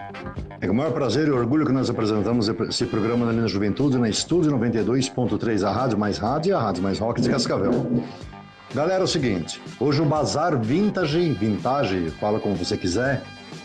É com o maior prazer e orgulho que nós apresentamos esse programa na Linha Juventude, na Estúdio 92.3, a Rádio Mais Rádio e a Rádio Mais Rock de Cascavel. Galera, é o seguinte, hoje o Bazar Vintage, fala como você quiser,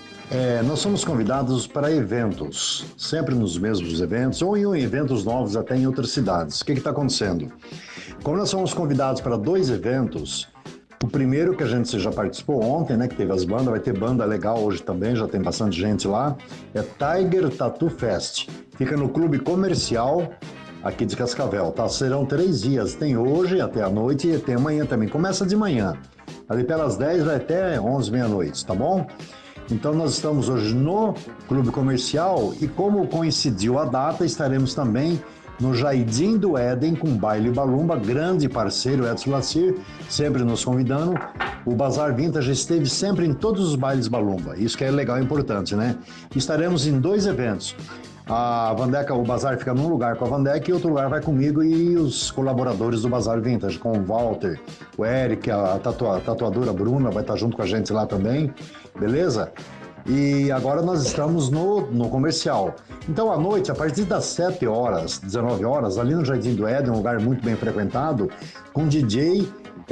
nós somos convidados para eventos, sempre nos mesmos eventos, ou em eventos novos até em outras cidades. O que está acontecendo? Como nós somos convidados para 2 eventos, o primeiro que a gente já participou ontem, né, que teve as bandas, vai ter banda legal hoje também, já tem bastante gente lá, é Tiger Tattoo Fest. Fica no Clube Comercial aqui de Cascavel, tá? Serão 3 dias, tem hoje até a noite e tem amanhã também. Começa de manhã, ali pelas 10 vai até 11, meia-noite, tá bom? Então nós estamos hoje no Clube Comercial e como coincidiu a data, estaremos também no Jardim do Éden, com Baile Balumba, grande parceiro Edson Lacir, sempre nos convidando. O Bazar Vintage esteve sempre em todos os bailes Balumba, isso que é legal e importante, né? Estaremos em 2 eventos. A Vandeca, o Bazar fica num lugar com a Vandeca e outro lugar vai comigo e os colaboradores do Bazar Vintage, com o Walter, o Eric, a tatuadora Bruna vai estar junto com a gente lá também, beleza? E agora nós estamos no comercial. Então, à noite, a partir das 7 horas, 19 horas, ali no Jardim do Éden, um lugar muito bem frequentado, com DJ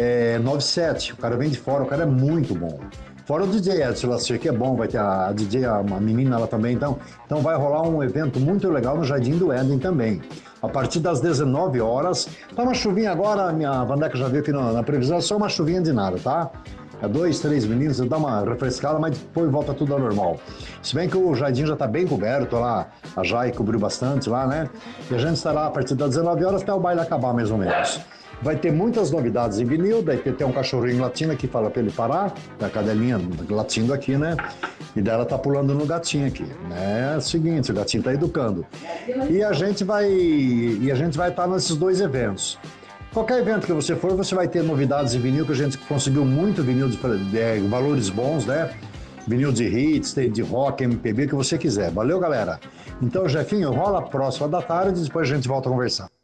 97. O cara vem de fora, o cara é muito bom. Fora o DJ Edson Lacir, que é bom, vai ter a DJ, a menina lá também. Então vai rolar um evento muito legal no Jardim do Éden também. A partir das 19 horas, tá uma chuvinha agora, a minha Vandeca já viu aqui na previsão, é só uma chuvinha de nada, tá? 2, 3 minutos, dá uma refrescada, mas depois volta tudo ao normal. Se bem que o jardim já está bem coberto lá, a Jai cobriu bastante lá, né? E a gente estará a partir das 19 horas até o baile acabar, mais ou menos. Vai ter muitas novidades em vinil, daí tem um cachorrinho latino aqui, fala para ele parar, a cadelinha latindo aqui, né? E daí ela tá pulando no gatinho aqui. É o seguinte, o gatinho tá educando. E a gente vai estar nesses 2 eventos. Qualquer evento que você for, você vai ter novidades em vinil, que a gente conseguiu muito vinil de valores bons, né? Vinil de hits, de rock, MPB, que você quiser. Valeu, galera? Então, Jefinho, rola a próxima da tarde e depois a gente volta a conversar.